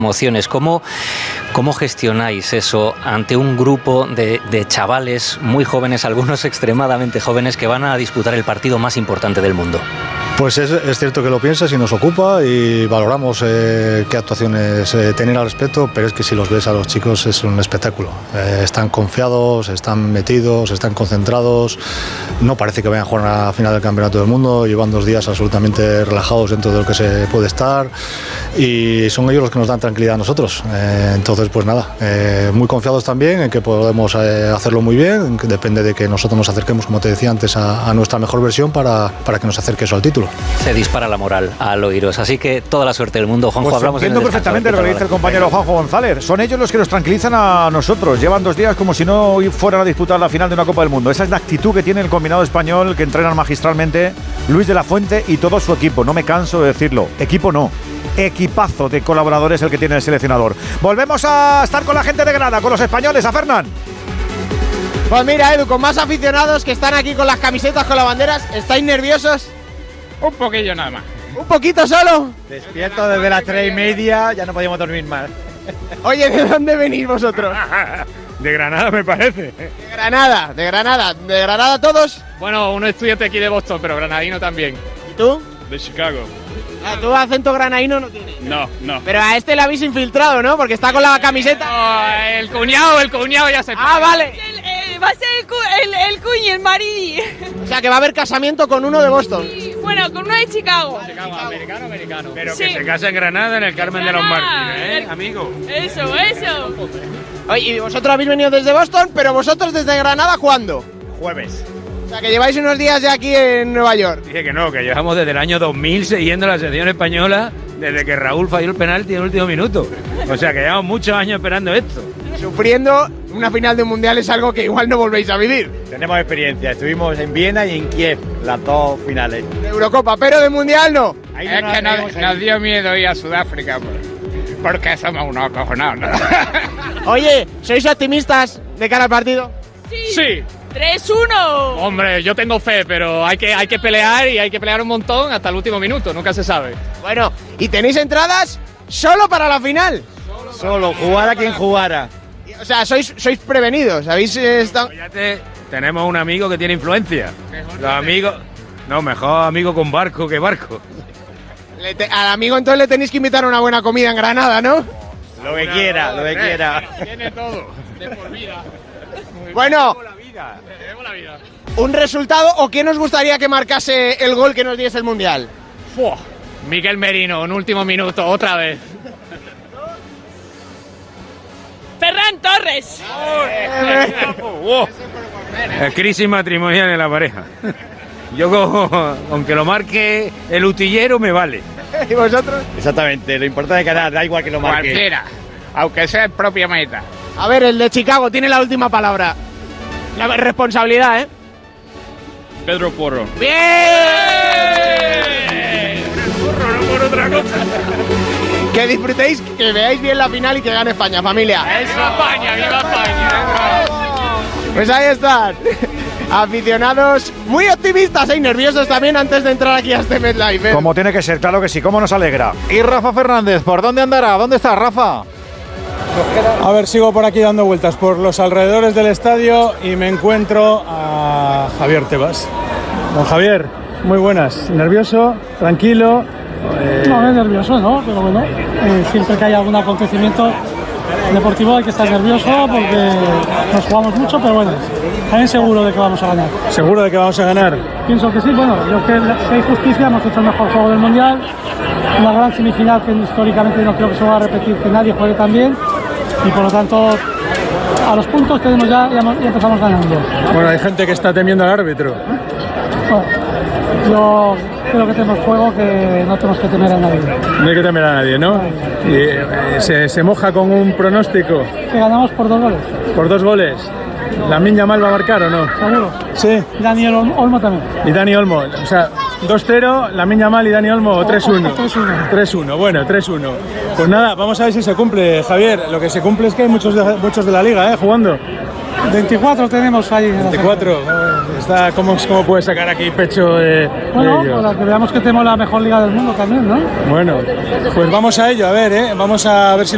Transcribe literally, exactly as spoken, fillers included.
emociones. ¿Cómo, cómo gestionáis eso ante un grupo de, de chavales muy jóvenes, algunos extremadamente jóvenes, que van a disputar el partido más importante del mundo? Pues es, es cierto que lo piensas y nos ocupa y valoramos eh, qué actuaciones eh, tener al respecto, pero es que si los ves a los chicos es un espectáculo. Eh, están confiados, están metidos, están concentrados, no parece que vayan a jugar a la final del Campeonato del Mundo, llevan dos días absolutamente relajados dentro de lo que se puede estar y son ellos los que nos dan tranquilidad a nosotros. Eh, entonces, pues nada, eh, muy confiados también en que podemos eh, hacerlo muy bien, que depende de que nosotros nos acerquemos, como te decía antes, a, a nuestra mejor versión para, para que nos acerque eso al título. Se dispara la moral al oíros, así que toda la suerte del mundo. Juanjo, pues hablamos entiendo en el perfectamente lo que dice el compañero Juanjo González. Son ellos los que nos tranquilizan a nosotros. Llevan dos días como si no fueran a disputar la final de una Copa del Mundo. Esa es la actitud que tiene el combinado español, que entrenan magistralmente Luis de la Fuente y todo su equipo. No me canso de decirlo. Equipo no. Equipazo de colaboradores el que tiene el seleccionador. Volvemos a estar con la gente de Granada, con los españoles, a Fernán. Pues mira, Edu, con más aficionados que están aquí con las camisetas, con las banderas. ¿Estáis nerviosos? Un poquillo nada más. ¿Un poquito solo? Despierto desde las tres y media, ya no podíamos dormir más. Oye, ¿de dónde venís vosotros? De Granada, me parece. De Granada, de Granada. ¿De Granada todos? Bueno, un estudiante aquí de Boston, pero granadino también. ¿Y tú? De Chicago. Ah, ¿tú acento granadino no tienes? No, no. Pero a este lo habéis infiltrado, ¿no? Porque está con la camiseta. No, el cuñado, el cuñado ya se... Ah, vale. El, eh, va a ser el, cu el, el cuñi, el maridi. O sea, que va a haber casamiento con uno de Boston. Sí, bueno, con uno de Chicago. Chicago, americano, americano. Pero Sí. que se casa en Granada, en el Carmen de los Mártires, ¿eh, El- amigo? Eso, eso. Oye, y vosotros habéis venido desde Boston, pero vosotros desde Granada, ¿cuándo? Jueves. O sea, que lleváis unos días ya aquí en Nueva York. Dije que no, que llevamos desde el año dos mil siguiendo la selección española, desde que Raúl falló el penalti en el último minuto. O sea, que llevamos muchos años esperando esto. Sufriendo una final de un mundial es algo que igual no volvéis a vivir. Tenemos experiencia, estuvimos en Viena y en Kiev, las dos finales. De Eurocopa, pero de mundial no. Ahí Es nos que nos, atrevimos a nos ir. dio miedo ir a Sudáfrica, por- porque somos unos acojonados, ¿no? Oye, ¿sois optimistas de cara al partido? Sí. tres uno. Hombre, yo tengo fe, pero hay que, hay que pelear y hay que pelear un montón hasta el último minuto, nunca se sabe. Bueno, ¿y tenéis entradas solo para la final? Solo, jugara quien jugara. O sea, sois, sois prevenidos, habéis eh, estado... Ya te- tenemos un amigo que tiene influencia. Los amigos... No, mejor amigo con barco que barco. Le te- al amigo entonces le tenéis que invitar a una buena comida en Granada, ¿no? Lo que quiera, lo que quiera. Tiene todo, de por vida. Bueno, Tenemos la vida. ¿un resultado o quién os gustaría que marcase el gol que nos diese el Mundial? Fua. Miguel Merino, en último minuto, otra vez. Ferran Torres. Wow. Es crisis matrimonial en la pareja. Yo, como- aunque lo marque el utillero, me vale. ¿Y vosotros? Exactamente, lo importante es ganar, da igual que lo marque. Cualquiera, aunque sea en propia meta. A ver, el de Chicago tiene la última palabra. La responsabilidad, ¿eh? Pedro Porro. ¡Bien! No por otra cosa. Que disfrutéis, que veáis bien la final y que gane España, familia. ¡Viva España, viva España! Pues ahí están. Aficionados muy optimistas y nerviosos también antes de entrar aquí a este MetLife, ¿eh? Como tiene que ser, claro que sí, cómo nos alegra. Y Rafa Fernández, ¿por dónde andará? ¿Dónde está Rafa? A ver, sigo por aquí dando vueltas por los alrededores del estadio y me encuentro a Javier Tebas. Don Javier, muy buenas. ¿Nervioso? ¿Tranquilo? Eh... No, es nervioso, ¿no? Pero bueno, eh, siempre que hay algún acontecimiento deportivo hay que estar nervioso porque nos jugamos mucho, pero bueno, también seguro de que vamos a ganar. ¿Seguro de que vamos a ganar? Pienso que sí, bueno, yo creo que si hay justicia, hemos hecho el mejor juego del Mundial, una gran semifinal que históricamente no creo que se va a repetir, que nadie juegue tan bien, y por lo tanto, a los puntos tenemos ya, ya, ya empezamos ganando. Bueno, hay gente que está temiendo al árbitro. Bueno, yo creo que tenemos juego que no tenemos que temer a nadie. No hay que temer a nadie, ¿no? Y, eh, se, se moja con un pronóstico Que ganamos por dos goles, por dos goles. ¿Lamine Yamal va a marcar o no? seguro. Sí. Daniel Olmo, Olmo también. Y Dani Olmo, o sea, dos cero, Lamine Yamal y Dani Olmo, o tres uno. tres uno. tres uno, bueno, tres uno. Pues nada, vamos a ver si se cumple, Javier. Lo que se cumple es que hay muchos de, muchos de la liga, ¿eh? Jugando. veinticuatro tenemos ahí. en la veinticuatro. Está, ¿cómo, ¿Cómo puede sacar aquí pecho de, Bueno, de ello? para que veamos que tenemos la mejor liga del mundo también, ¿no? Bueno, pues vamos a ello, a ver, ¿eh? Vamos a ver si